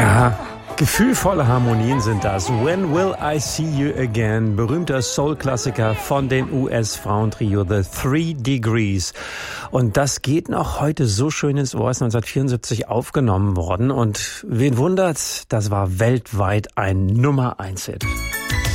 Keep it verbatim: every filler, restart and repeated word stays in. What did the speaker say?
Ja, gefühlvolle Harmonien sind das. When Will I See You Again? Berühmter Soul-Klassiker von den U S-Frauentrio The Three Degrees. Und das geht noch heute so schön ins Ohr, ist neunzehnhundertvierundsiebzig aufgenommen worden. Und wen wundert's, das war weltweit ein Nummer eins Hit.